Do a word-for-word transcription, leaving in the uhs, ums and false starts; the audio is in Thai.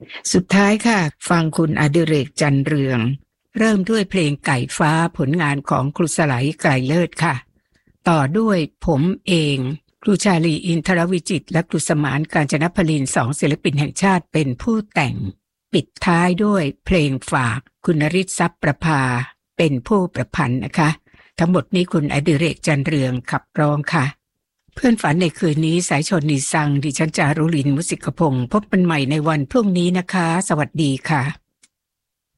สุดท้ายค่ะฟังคุณอดิเรกจันเรืองเริ่มด้วยเพลงไก่ฟ้าผลงานของครูสไลไกรเลิศค่ะต่อด้วยผมเองครูชาลีอินทรวิจิตรและครูสมานกาญจนพลินสองศิลปินแห่งชาติเป็นผู้แต่งปิดท้ายด้วยเพลงฝากคุณนฤทธิ์ทรัพย์ประภาเป็นผู้ประพันธ์นะคะทั้งหมดนี้คุณอดิเรกจันเรืองขับร้องค่ะเพื่อนฝันในคืนนี้สายชนนิซังดิฉันจารุลินมุสิกพงศ์พบกันใหม่ในวันพรุ่งนี้นะคะสวัสดีค่ะ